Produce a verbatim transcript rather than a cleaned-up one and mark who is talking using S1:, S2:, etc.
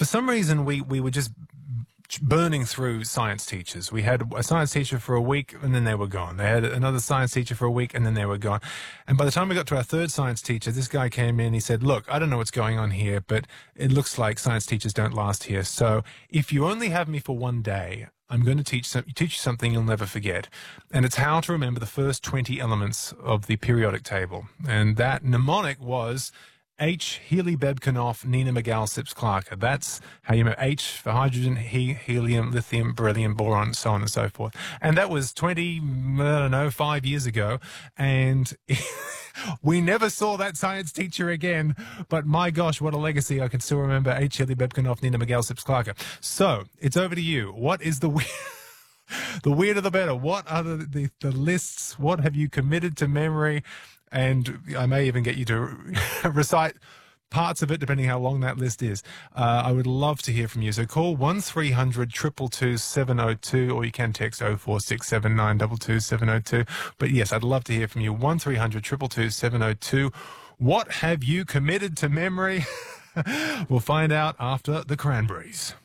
S1: for some reason, we, we were just burning through science teachers. We had a science teacher for a week and then they were gone. They had another science teacher for a week and then they were gone. And by the time we got to our third science teacher, this guy came in, he said, look, I don't know what's going on here, but it looks like science teachers don't last here. So if you only have me for one day, I'm going to teach, some, teach you something you'll never forget. And it's how to remember the first twenty elements of the periodic table. And that mnemonic was H, Healy, Bebkanoff, Nina, McGall, Sips, Clarker. That's how you remember H for hydrogen, he, helium, lithium, beryllium, boron, so on and so forth. And that was twenty, I don't know, five years ago. And we never saw that science teacher again. But my gosh, what a legacy. I can still remember H, Healy, Bebkanoff, Nina, McGall, Sips, Clarker. So it's over to you. What is the weird? The weirder the better. What are the, the, the lists? What have you committed to memory? And I may even get you to recite parts of it, depending how long that list is. Uh, I would love to hear from you. So call one three hundred, two two two, seven oh two, or you can text oh four six seven nine two two seven oh two. But yes, I'd love to hear from you. one three hundred, two two two, seven oh two. What have you committed to memory? We'll find out after the Cranberries.